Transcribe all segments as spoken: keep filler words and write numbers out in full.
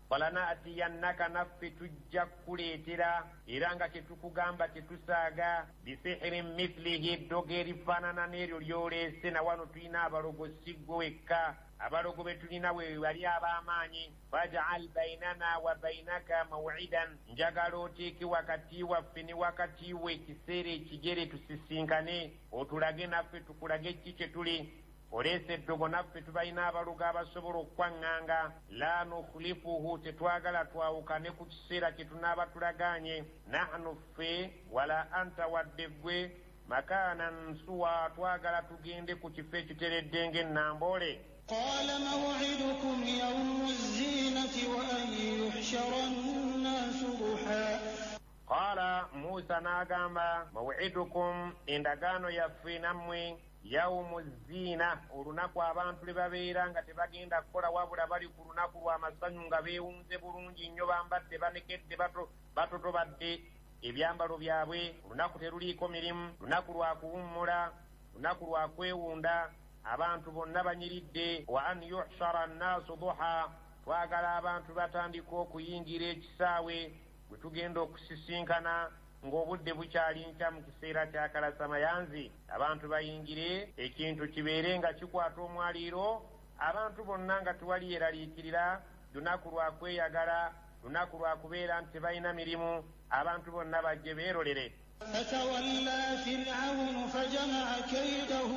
walanatiyannaka naffe tujja kuleetera era nga tetukugamba tetusaaga bisihirin mithlihi eddogo erifaanana n'eryo lyoleese na wano tulina abalogo si ggwe wekka abalogo be tulina we bali ab'amaanyi faj'al bainana wa bainaka maw'idan njagala oteeke wakati waffe ne wakati we ekiseera ekigere tusisinkane otulage naffe tukulage ki kye tuli oleese eddogo naffe tubalina abalogo abasobola okwaŋŋanga la nukhlifuhu tetwagala twawukane ku kiseera kye tunaaba tulagaanye nahnu ffe wala anta wadde ggwe makaanan suwa twagala tugende ku kifo ekiteredde ng'ennamboole. قال موعدكم يوم الزينة وأن يحشر الناس ضحى. قال موسى ناغاما موعدكم endagaano yaffe nammwe yawumu zziina olunaku abantu lwe babeera nga tebagenda kukola wabula bali ku lunaku lw'amasanyu nga beewunze bulungi nnyo bambadde banekedde batotobadde ebyambalo byabwe olunaku teruliiko mirimu lunaku lwa kuwummula lunaku lwa kwewunda abantu bonna banyiridde wa an yuhshara nnaasu duha twagala abantu batandika okuyingira ekisaawe bwe tugenda okusisinkana ng'obudde bukyali nkya mu kiseera kya kalasamayanzi abantu bayingire ekintu kibeere nga kikwata omwaliiro abantu bonna nga tewali yeraliikirira lunaku lwa kweyagala lunaku lwa kubeera nti tebalina mirimu abantu bonna bajje beerolere. فتولى فرعون فجمع كيده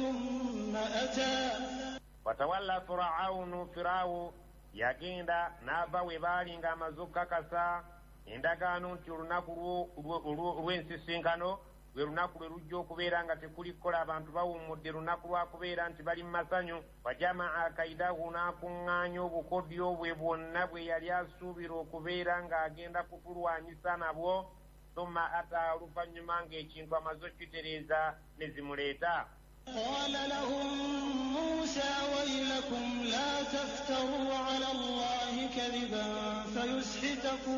ثم أتى. فتولى فرعون فرعون yagenda n'ava we baali ng'amaze okukakasa endagaano nti olunaku lw'ensisinkano lwe lunaku lwe lujja okubeera nga tekuli kukola abantu bawummudde lunaku lwa kubeera nti bali mu masanyu. wajamaa kaidahu n'akuŋŋaanya obukodyo bwe bwonna bwe yali asuubira okubeera ng'agenda kutulwanyisa nabwo. thumma ata oluvannyuma ng'ekintu amaze okitereeza ne zimuleeta. قال لهم موسى ويلكم لا تفتروا على الله كذبا فيسحتكم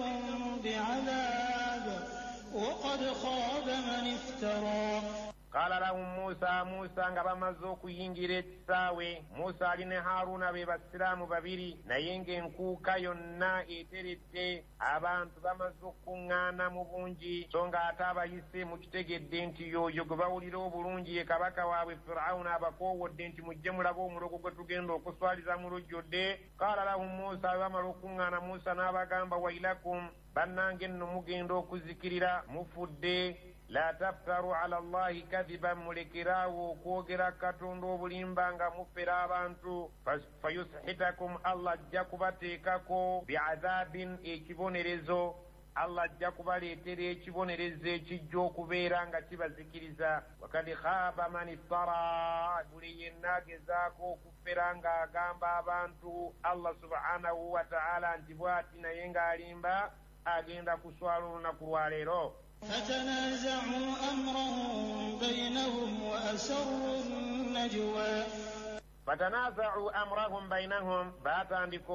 بعذاب وقد خاب من افترى. قال لهم موسى موسى nga bamaze okuyingira ekisaawe Musa ali ne Haruna be basiraamu babiri naye ng'enkuuka yonna eteredde abantu bamaze okuŋŋaana mu bungi so nga ate abayise mukitegedde nti yoyo gwe bawulira obulungi ye kabaka waabwe Firawuna abakoowodde nti mujje mulabe omulogo gwe tugenda okuswaliza mu lujjodde. Qaala lahum Musa bwe bamala okuŋŋaana Musa n'abagamba wailakum bannange nno mugenda okuzikirira mufudde. la taftaru ala Allahi kadiban mulekerawo okwogera katonda obulimba nga mufera abantu. fayushitakum Allah ajja kubateekako bi'adhabin ekibonerezo Allah ajja kubaleetera ekibonerezo ekijja okubeera nga kibazikiriza. wakad khaba man iftara buli yenna agezaako okufera ng'agamba abantu Allah subhanahu wa ta'ala nti bw'ati naye ng'alimba agenda kuswala olunaku lwa leero. فتنازعوا أمرهم بينهم وأسروا النجوى. فتنازعوا أمرهم بينهم باتاندكو